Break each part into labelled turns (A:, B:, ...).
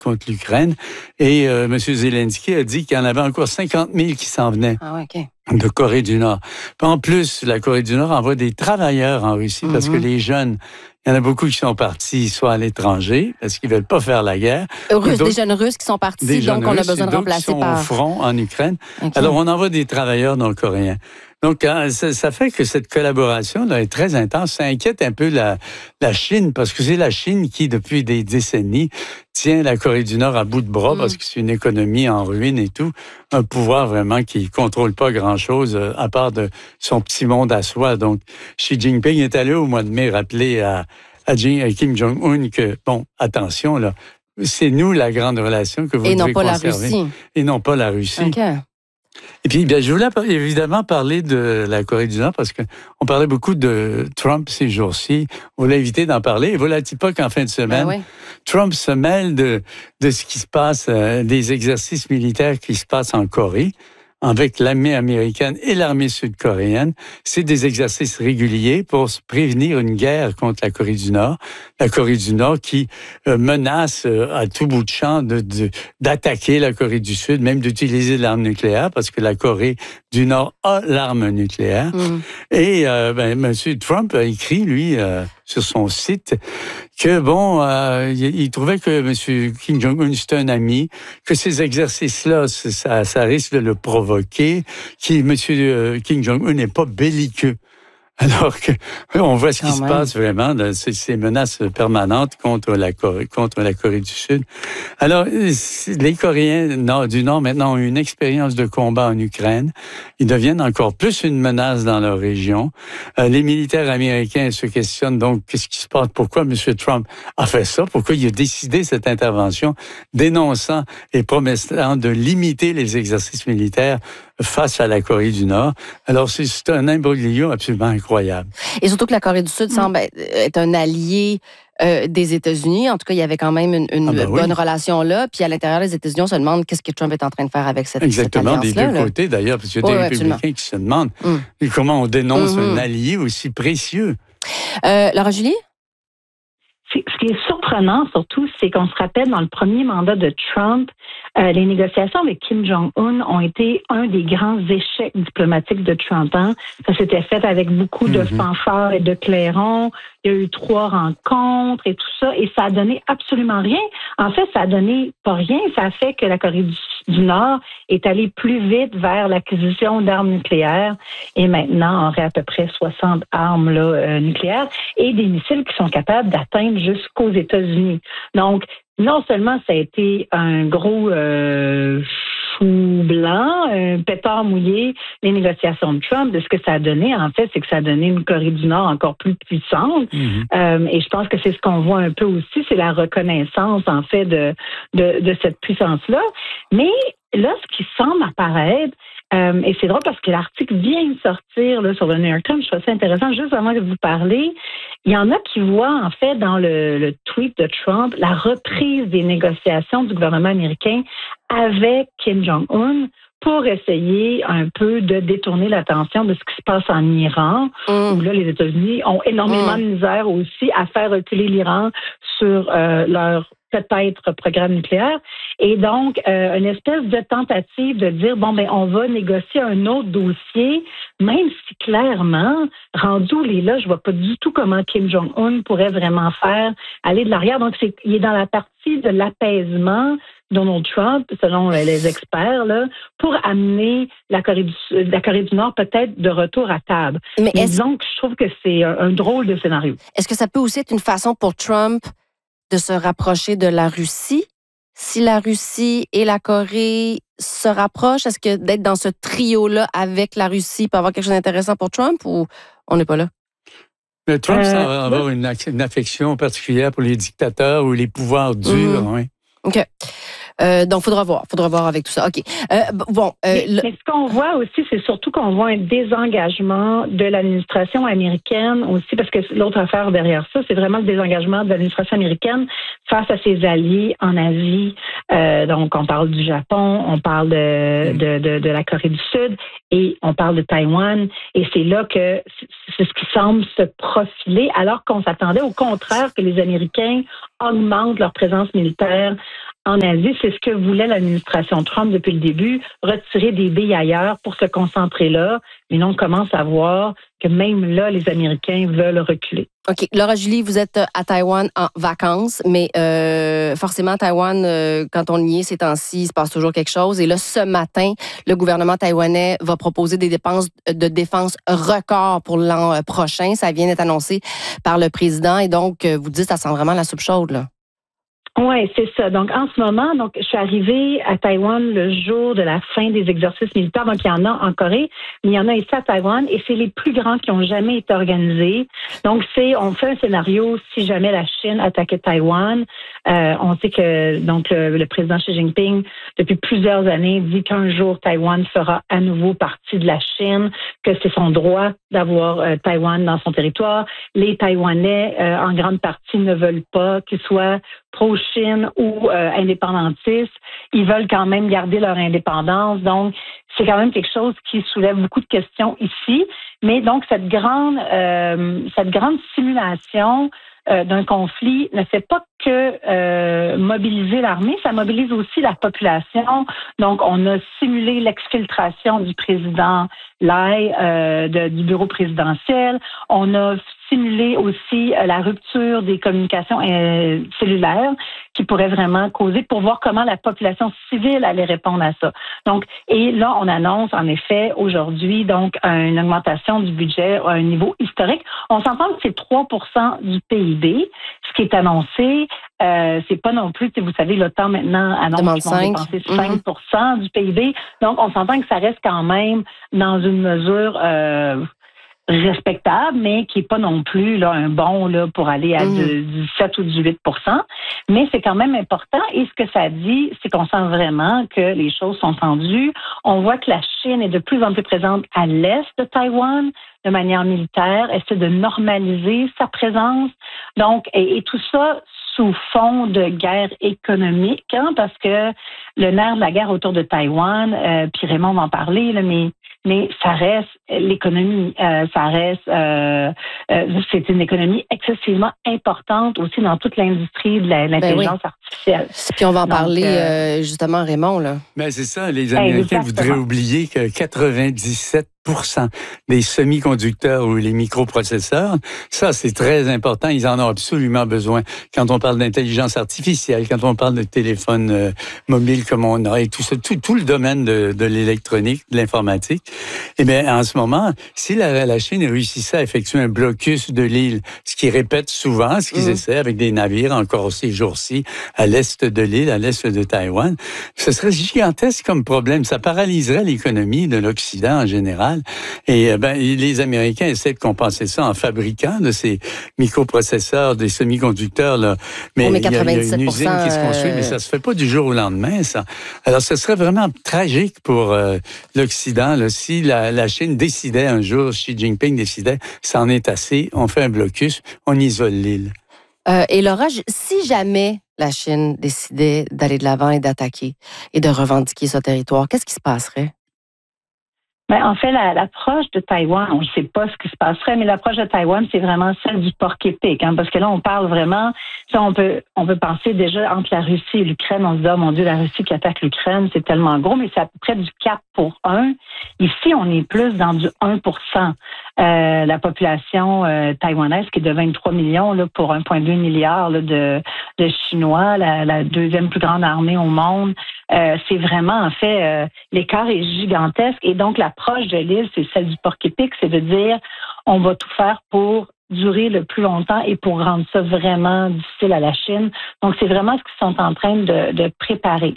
A: contre l'Ukraine. Et M. Zelensky a dit qu'il y en avait encore 50 000 qui s'en venaient.
B: Ah ouais, OK.
A: De Corée du Nord. Puis en plus, la Corée du Nord envoie des travailleurs en Russie parce que les jeunes, il y en a beaucoup qui sont partis soit à l'étranger parce qu'ils veulent pas faire la guerre.
B: Des jeunes Russes qui sont partis, donc on a besoin de remplacer par...
A: au front en Ukraine.
B: Okay.
A: Alors on envoie des travailleurs non coréens. Donc, ça fait que cette collaboration là, est très intense. Ça inquiète un peu la Chine, parce que c'est la Chine qui, depuis des décennies, tient la Corée du Nord à bout de bras, parce que c'est une économie en ruine et tout. Un pouvoir vraiment qui contrôle pas grand-chose, à part de son petit monde à soi. Donc, Xi Jinping est allé au mois de mai rappeler à Kim Jong-un que, bon, attention, là, c'est nous la grande relation que vous devez conserver.
B: Et non pas la Russie.
A: Et non pas la Russie.
B: Okay.
A: Et puis, bien, je voulais évidemment parler de la Corée du Nord parce qu'on parlait beaucoup de Trump ces jours-ci. On l'a évité d'en parler. Et voilà-t-il pas qu'en fin de semaine, Trump se mêle de ce qui se passe, des exercices militaires qui se passent en Corée avec l'armée américaine et l'armée sud-coréenne. C'est des exercices réguliers pour se prévenir une guerre contre la Corée du Nord. La Corée du Nord qui menace à tout bout de champ d'attaquer la Corée du Sud, même d'utiliser l'arme nucléaire, parce que la Corée du Nord a l'arme nucléaire. Et M. Trump a écrit, lui, sur son site, que bon, il trouvait que M. Kim Jong-un c'était un ami, que ces exercices-là, ça risque de le provoquer, que M. Kim Jong-un n'est pas belliqueux. Alors que on voit ce qui se passe vraiment, ces menaces permanentes contre la Corée du Sud. Alors, les Coréens du Nord maintenant ont une expérience de combat en Ukraine. Ils deviennent encore plus une menace dans leur région. Les militaires américains se questionnent donc qu'est-ce qui se passe, pourquoi M. Trump a fait ça, pourquoi il a décidé cette intervention, dénonçant et promettant de limiter les exercices militaires face à la Corée du Nord. Alors, c'est un imbroglio absolument incroyable.
B: Et surtout que la Corée du Sud semble être un allié des États-Unis. En tout cas, il y avait quand même une bonne relation là. Puis à l'intérieur des États-Unis, on se demande qu'est-ce que Trump est en train de faire avec cette alliance-là.
A: Exactement, des deux côtés d'ailleurs, parce qu'il y a des républicains qui se demandent comment on dénonce un allié aussi précieux.
B: Laura Julie?
C: Ce qui est surprenant, surtout, c'est qu'on se rappelle, dans le premier mandat de Trump, les négociations avec Kim Jong-un ont été un des grands échecs diplomatiques de Trump. Ça s'était fait avec beaucoup de fanfares et de clairons. Il y a eu 3 rencontres et tout ça, et ça a donné absolument rien. En fait, ça a donné pas rien. Ça a fait que la Corée du Nord est allée plus vite vers l'acquisition d'armes nucléaires, et maintenant aurait à peu près 60 armes nucléaires et des missiles qui sont capables d'atteindre jusqu'aux États-Unis. Donc, non seulement ça a été un gros chou blanc, un pétard mouillé, les négociations de Trump, de ce que ça a donné, en fait, c'est que ça a donné une Corée du Nord encore plus puissante. Et je pense que c'est ce qu'on voit un peu aussi, c'est la reconnaissance, en fait, de cette puissance-là. Mais là, ce qui semble apparaître, et c'est drôle parce que l'article vient de sortir là, sur le New York Times, je trouve ça intéressant, juste avant que vous parlez, il y en a qui voient, en fait, dans le tweet de Trump, la reprise des négociations du gouvernement américain avec Kim Jong-un pour essayer un peu de détourner l'attention de ce qui se passe en Iran, où là, les États-Unis ont énormément de misère aussi à faire reculer l'Iran sur leur peut-être programme nucléaire. Et donc, une espèce de tentative de dire, on va négocier un autre dossier, même si clairement, rendu où il est là, je vois pas du tout comment Kim Jong-un pourrait vraiment faire aller de l'arrière. Donc, il est dans la partie de l'apaisement, Donald Trump, selon les experts, là, pour amener la Corée du Nord peut-être de retour à table. Mais disons que je trouve que c'est un drôle de scénario.
B: Est-ce que ça peut aussi être une façon pour Trump de se rapprocher de la Russie? Si la Russie et la Corée se rapprochent, est-ce que d'être dans ce trio-là avec la Russie peut avoir quelque chose d'intéressant pour Trump ou on n'est pas là?
A: Mais Trump semble avoir une affection particulière pour les dictateurs ou les pouvoirs durs. Oui.
B: OK. Donc, faudra voir avec tout ça. OK.
C: Mais ce qu'on voit aussi, c'est surtout qu'on voit un désengagement de l'administration américaine aussi, parce que l'autre affaire derrière ça, c'est vraiment le désengagement de l'administration américaine face à ses alliés en Asie. Donc, on parle du Japon, on parle de la Corée du Sud et on parle de Taïwan. Et c'est là que c'est ce qui semble se profiler, alors qu'on s'attendait au contraire que les Américains augmentent leur présence militaire en Asie. C'est ce que voulait l'administration Trump depuis le début, retirer des billes ailleurs pour se concentrer là. Mais on commence à voir que même là, les Américains veulent reculer.
B: OK. Laura Julie, vous êtes à Taïwan en vacances, mais forcément, Taïwan, quand on y est ces temps-ci, il se passe toujours quelque chose. Et là, ce matin, le gouvernement taïwanais va proposer des dépenses de défense records pour l'an prochain. Ça vient d'être annoncé par le président. Et donc, vous dites, ça sent vraiment la soupe chaude, là.
C: Oui, c'est ça. Donc, en ce moment, je suis arrivée à Taïwan le jour de la fin des exercices militaires. Donc, il y en a en Corée, mais il y en a ici à Taïwan et c'est les plus grands qui ont jamais été organisés. Donc, on fait un scénario si jamais la Chine attaquait Taïwan. On sait que, le président Xi Jinping, depuis plusieurs années, dit qu'un jour, Taïwan fera à nouveau partie de la Chine, que c'est son droit d'avoir Taïwan dans son territoire. Les Taïwanais, en grande partie, ne veulent pas qu'ils soient pro-Chine ou indépendantistes. Ils veulent quand même garder leur indépendance. Donc, c'est quand même quelque chose qui soulève beaucoup de questions ici. Mais donc, cette grande simulation d'un conflit ne fait pas que mobiliser l'armée, ça mobilise aussi la population. Donc, on a simulé l'exfiltration du président Lai du bureau présidentiel. On a simulé aussi la rupture des communications cellulaires qui pourrait vraiment causer pour voir comment la population civile allait répondre à ça. Donc, et là, on annonce en effet aujourd'hui donc une augmentation du budget à un niveau historique. On s'entend que c'est 3% du PIB, ce qui est annoncé. C'est pas non plus, vous savez, l'OTAN maintenant annonce qu'ils vont dépenser 5% du PIB. Donc, on s'entend que ça reste quand même dans une mesure respectable, mais qui n'est pas non plus là, un bond là, pour aller à du 17 ou 18%. Mais c'est quand même important. Et ce que ça dit, c'est qu'on sent vraiment que les choses sont tendues. On voit que la Chine est de plus en plus présente à l'est de Taïwan de manière militaire, essaie de normaliser sa présence. Donc, et tout ça sous fond de guerre économique, parce que le nerf de la guerre autour de Taïwan, puis Raymond va en parler, là, mais ça reste l'économie, c'est une économie excessivement importante aussi dans toute l'industrie de l'intelligence artificielle.
B: Puis on va en parler justement, Raymond, là.
A: Ben c'est ça, les Américains voudraient oublier que 97% des semi-conducteurs ou les microprocesseurs, ça c'est très important, ils en ont absolument besoin. Quand on parle d'intelligence artificielle, quand on parle de téléphone mobile comme on a, et tout ça, tout le domaine de l'électronique, de l'informatique, eh bien en ce moment, si la Chine réussissait à effectuer un blocus de l'île, ce qu'ils répètent souvent, ce qu'ils essaient avec des navires encore ces jours-ci à l'est de l'île, à l'est de Taïwan, ce serait gigantesque comme problème. Ça paralyserait l'économie de l'Occident en général. Et les Américains essaient de compenser ça en fabriquant de ces microprocesseurs, des semi-conducteurs. Là. Mais il y a une usine qui se construit, mais ça se fait pas du jour au lendemain, ça. Alors, ce serait vraiment tragique pour l'Occident là, si la Chine décidait un jour, Xi Jinping décidait, ça en est assez, on fait un blocus, on isole l'île.
B: Et Laura, si jamais la Chine décidait d'aller de l'avant et d'attaquer et de revendiquer ce territoire, qu'est-ce qui se passerait?
C: Ben, en fait, l'approche de Taïwan, on ne sait pas ce qui se passerait, mais l'approche de Taïwan, c'est vraiment celle du porc-épic, parce que là, on parle vraiment, ça, on peut penser déjà entre la Russie et l'Ukraine, on se dit, oh mon Dieu, la Russie qui attaque l'Ukraine, c'est tellement gros, mais c'est à peu près du 4 pour 1. Ici, on est plus dans du 1%. La population taïwanaise qui est de 23 millions là, pour 1,2 milliard là, de Chinois, la deuxième plus grande armée au monde. C'est vraiment, en fait, l'écart est gigantesque. Et donc, l'approche de l'île, c'est celle du porc-épic, c'est de dire, on va tout faire pour durer le plus longtemps et pour rendre ça vraiment difficile à la Chine. Donc, c'est vraiment ce qu'ils sont en train de préparer.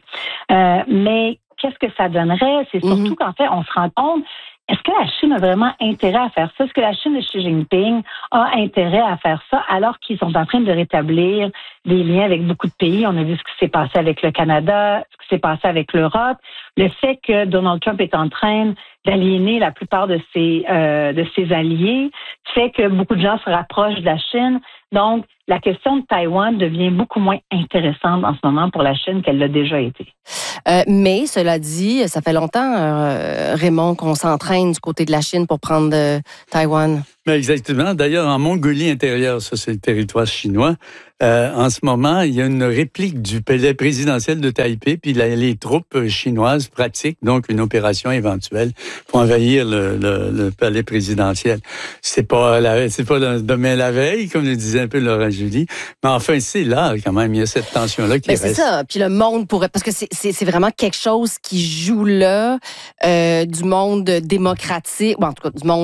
C: Mais qu'est-ce que ça donnerait? C'est surtout qu'en fait, on se rend compte, est-ce que la Chine a vraiment intérêt à faire ça? Est-ce que la Chine de Xi Jinping a intérêt à faire ça alors qu'ils sont en train de rétablir des liens avec beaucoup de pays? On a vu ce qui s'est passé avec le Canada, ce qui s'est passé avec l'Europe. Le fait que Donald Trump est en train d'aliéner la plupart de ses alliés fait que beaucoup de gens se rapprochent de la Chine. Donc, la question de Taïwan devient beaucoup moins intéressante en ce moment pour la Chine qu'elle l'a déjà été.
B: Mais, cela dit, ça fait longtemps, Raymond, qu'on s'entraîne du côté de la Chine pour prendre Taïwan.
A: Mais exactement. D'ailleurs, en Mongolie intérieure, ça c'est le territoire chinois, en ce moment, il y a une réplique du palais présidentiel de Taipei, puis les troupes chinoises pratiquent donc une opération éventuelle pour envahir le palais présidentiel. C'est pas demain la veille, comme le disait un peu Laura Julie, mais enfin, c'est là quand même, il y a cette tension-là qui reste.
B: C'est ça, puis le monde pourrait, parce que c'est vraiment quelque chose qui joue là, du monde démocratique, en tout cas du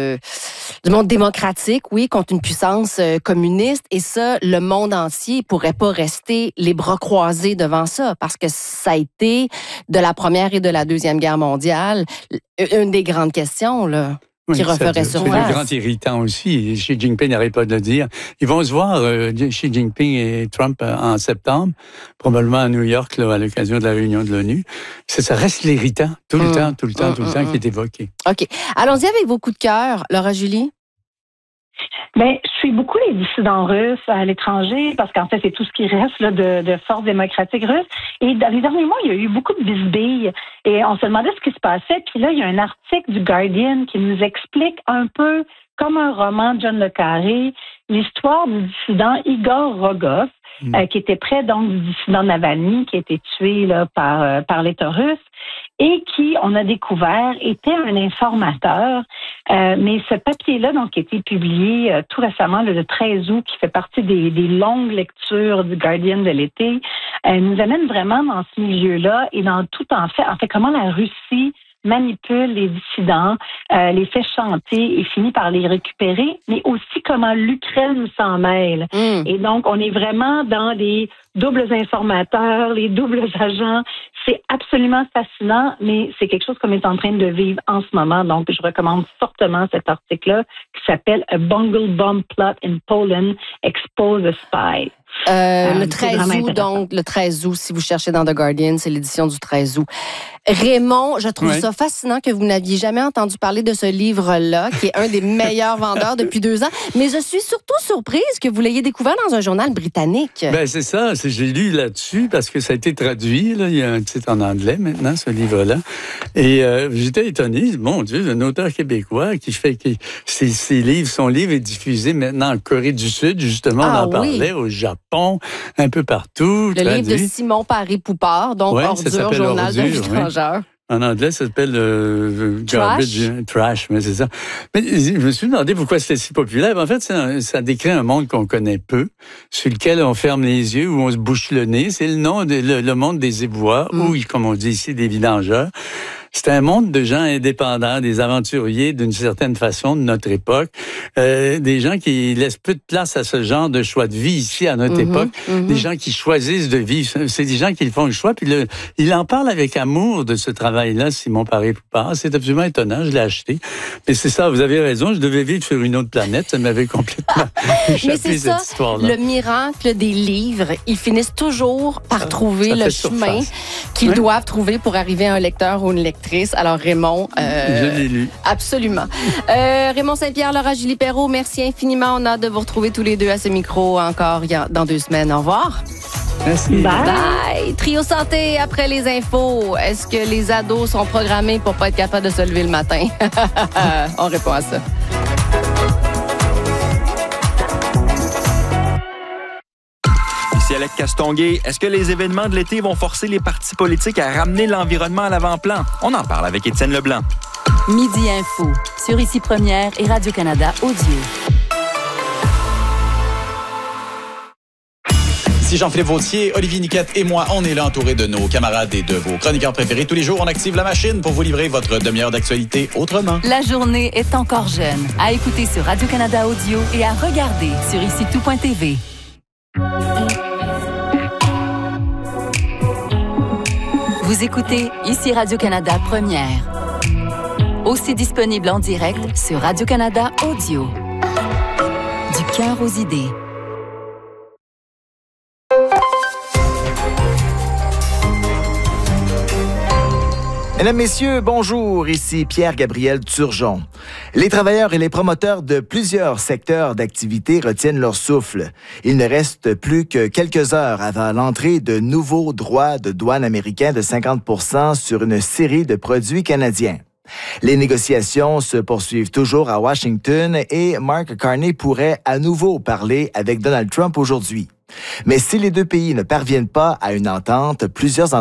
B: monde démocratique, oui, contre une puissance communiste, et ça, le monde entier pourrait pas rester les bras croisés devant ça, parce que ça a été, de la Première et de la Deuxième Guerre mondiale, une des grandes questions, là. Qui referait sur place.
A: C'est un grand irritant aussi. Xi Jinping n'arrête pas de le dire. Ils vont se voir, Xi Jinping et Trump, en septembre, probablement à New York, là, à l'occasion de la réunion de l'ONU. Ça reste l'irritant, tout le temps qui est évoqué.
B: OK. Allons-y avec vos coups de cœur. Laura Julie?
C: Bien, je suis beaucoup les dissidents russes à l'étranger parce qu'en fait, c'est tout ce qui reste là, de forces démocratiques russes. Et dans les derniers mois, il y a eu beaucoup de bisbilles et on se demandait ce qui se passait. Puis là, il y a un article du Guardian qui nous explique un peu, comme un roman de John le Carré, l'histoire du dissident Igor Rogov, qui était près donc du dissident Navalny, qui a été tué là, par l'État russe, et qui, on a découvert, était un informateur. Mais ce papier-là, donc, qui a été publié tout récemment, le 13 août, qui fait partie des longues lectures du Guardian de l'été, nous amène vraiment dans ce milieu-là et dans tout en fait, comment la Russie manipule les dissidents, les fait chanter et finit par les récupérer, mais aussi comment l'Ukraine s'en mêle. Et donc, on est vraiment dans les doubles informateurs, les doubles agents. C'est absolument fascinant, mais c'est quelque chose qu'on est en train de vivre en ce moment. Donc, je recommande fortement cet article-là qui s'appelle « A Bungle Bomb Plot in Poland Expose a Spy ».
B: Le 13 août, donc, le 13 août, si vous cherchez dans The Guardian, c'est l'édition du 13 août. Raymond, je trouve ça fascinant que vous n'aviez jamais entendu parler de ce livre-là, qui est un des meilleurs vendeurs depuis 2 ans. Mais je suis surtout surprise que vous l'ayez découvert dans un journal britannique.
A: Ben c'est ça, j'ai lu là-dessus parce que ça a été traduit. Là, il y a un titre en anglais maintenant, ce livre-là. Et j'étais étonné, mon Dieu, un auteur québécois qui fait que son livre est diffusé maintenant en Corée du Sud, justement, on en parlait, au Japon, un peu partout.
B: Le livre de Simon Paré-Poupard, donc Ordure, journal d'un étrangeur.
A: En anglais, ça s'appelle Trash, mais c'est ça. Mais je me suis demandé pourquoi c'était si populaire. En fait, ça décrit un monde qu'on connaît peu, sur lequel on ferme les yeux, où on se bouche le nez. C'est le monde des éboueurs, ou, comme on dit ici, des vidangeurs. C'est un monde de gens indépendants, des aventuriers d'une certaine façon de notre époque, des gens qui laissent peu de place à ce genre de choix de vie ici à notre époque, des gens qui choisissent de vivre. C'est des gens qui font le choix, puis il en parle avec amour de ce travail-là, Simon Paré-Poupard. C'est absolument étonnant, je l'ai acheté. Mais c'est ça, vous avez raison, je devais vivre sur une autre planète, ça m'avait complètement échappé cette histoire-là.
B: Le miracle des livres, ils finissent toujours par trouver le chemin qu'ils doivent trouver pour arriver à un lecteur ou une lectrice. Alors, Raymond...
A: je l'ai lu.
B: Absolument. Raymond Saint-Pierre, Laura Julie Perrault, merci infiniment. On a hâte de vous retrouver tous les deux à ce micro encore dans 2 semaines. Au revoir.
A: Merci.
B: Bye. Trio Santé, après les infos. Est-ce que les ados sont programmés pour pas être capables de se lever le matin? On répond à ça.
D: Alex Castonguay, est-ce que les événements de l'été vont forcer les partis politiques à ramener l'environnement à l'avant-plan? On en parle avec Étienne Leblanc.
E: Midi Info, sur Ici Première et Radio-Canada Audio.
F: Ici Jean-Philippe Vautier, Olivier Niquette et moi, on est là entourés de nos camarades et de vos chroniqueurs préférés. Tous les jours, on active la machine pour vous livrer votre demi-heure d'actualité autrement.
E: La journée est encore jeune. À écouter sur Radio-Canada Audio et à regarder sur IciTout.tv. Vous écoutez Ici Radio-Canada Première. Aussi disponible en direct sur Radio-Canada Audio. Du cœur aux idées.
G: Mesdames, Messieurs, bonjour, ici Pierre-Gabriel Turgeon. Les travailleurs et les promoteurs de plusieurs secteurs d'activité retiennent leur souffle. Il ne reste plus que quelques heures avant l'entrée de nouveaux droits de douane américains de 50% sur une série de produits canadiens. Les négociations se poursuivent toujours à Washington et Mark Carney pourrait à nouveau parler avec Donald Trump aujourd'hui. Mais si les deux pays ne parviennent pas à une entente, plusieurs